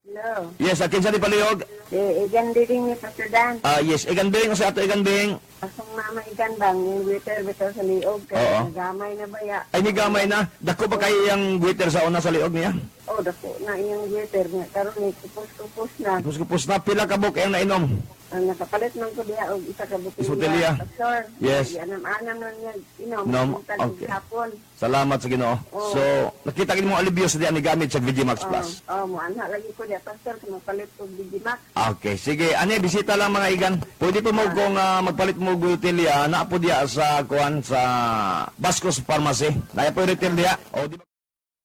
Hello. Yes, akin sa di palihog. Igan din ni Pastor Dan. Yes, igan bing, sa ato igan bing. Asong mama igan bang yung waiter bitaw sa liog. Oo. Kaya nagamay na ba ya? Ay, ni gamay na. Dako pa kayo yung waiter sa una sa liog niya. Oh, dako na iyang waiter nga. Karon ni kupos-kupos na. Kupos na, pila ka buk yung nainom. Ang nakapalit man ko diya og isa ka Isa butilya. butilya. Pastor. Yes. Anam-anam lang niya. Nom, Inom. okay. Hapon. Salamat sa Ginoo. Oo. So, nakita kini mo alibyo sa diyan ni gamit sa Vigimax Plus. Oh, mo ana lagi ko diya Pastor kung mapalit og Digimax. Okay, sige. Ani, bisita lang mga igan. Pwede po mo kung magpalit mo gutilya, na po diya sa kuan sa Bascos Pharmacy. Naya po retail diya. O, di ba?